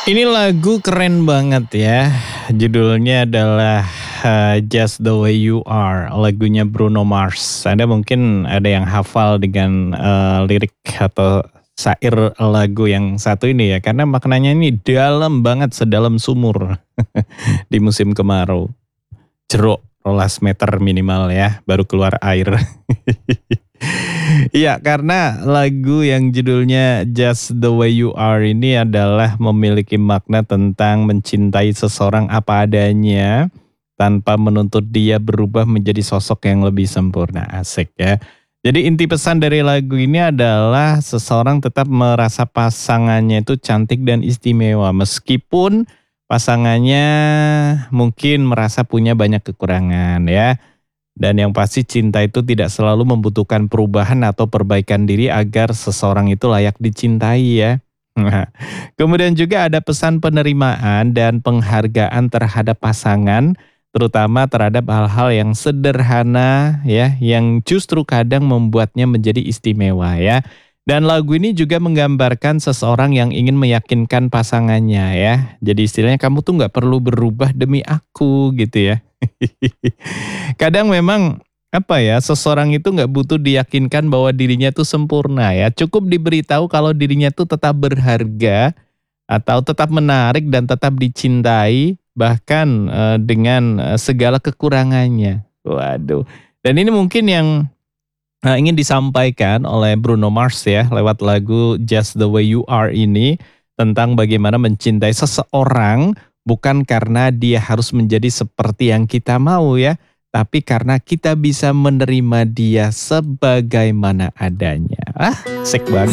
Ini lagu keren banget ya. Judulnya adalah Just the Way You Are, lagunya Bruno Mars. Anda mungkin ada yang hafal dengan lirik atau syair lagu yang satu ini ya, karena maknanya ini dalam banget, sedalam sumur di musim kemarau. Jeruk 12 meter minimal ya, baru keluar air. Iya, karena lagu yang judulnya Just the Way You Are ini adalah memiliki makna tentang mencintai seseorang apa adanya tanpa menuntut dia berubah menjadi sosok yang lebih sempurna. Asik ya. Jadi inti pesan dari lagu ini adalah seseorang tetap merasa pasangannya itu cantik dan istimewa meskipun pasangannya mungkin merasa punya banyak kekurangan ya. Dan yang pasti cinta itu tidak selalu membutuhkan perubahan atau perbaikan diri agar seseorang itu layak dicintai ya. Nah, kemudian juga ada pesan penerimaan dan penghargaan terhadap pasangan, terutama terhadap hal-hal yang sederhana ya, yang justru kadang membuatnya menjadi istimewa ya. Dan lagu ini juga menggambarkan seseorang yang ingin meyakinkan pasangannya ya. Jadi istilahnya kamu tuh nggak perlu berubah demi aku gitu ya. Kadang memang apa ya, seseorang itu nggak butuh diyakinkan bahwa dirinya tuh sempurna ya. Cukup diberitahu kalau dirinya tuh tetap berharga atau tetap menarik dan tetap dicintai bahkan dengan segala kekurangannya. Waduh. Dan ini mungkin yang ingin disampaikan oleh Bruno Mars ya lewat lagu Just the Way You Are ini tentang bagaimana mencintai seseorang bukan karena dia harus menjadi seperti yang kita mau ya, tapi karena kita bisa menerima dia sebagaimana adanya. Ah, asik banget.